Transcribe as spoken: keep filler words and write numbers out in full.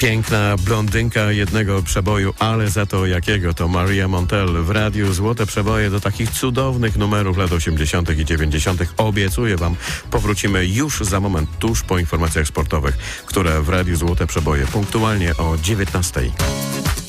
Piękna blondynka jednego przeboju, ale za to jakiego? To Maria Montell w radiu. Złote przeboje do takich cudownych numerów lat osiemdziesiątych i dziewięćdziesiątych. Obiecuję wam, powrócimy już za moment, tuż po informacjach sportowych, które w radiu Złote Przeboje punktualnie o dziewiętnastej.